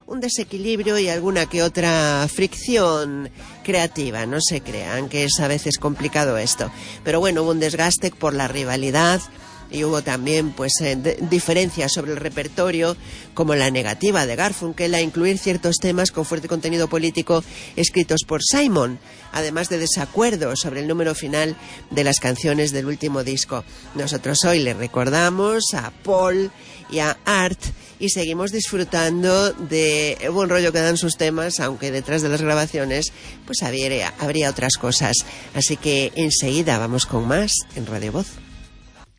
un desequilibrio y alguna que otra fricción creativa. No se crean que es a veces complicado esto. Pero bueno, hubo un desgaste por la rivalidad y hubo también diferencias sobre el repertorio, como la negativa de Garfunkel a incluir ciertos temas con fuerte contenido político escritos por Simon, además de desacuerdos sobre el número final de las canciones del último disco. Nosotros hoy le recordamos a Paul y a Art y seguimos disfrutando de el buen rollo que dan sus temas, aunque detrás de las grabaciones pues habría otras cosas. Así que enseguida vamos con más en Radio Voz.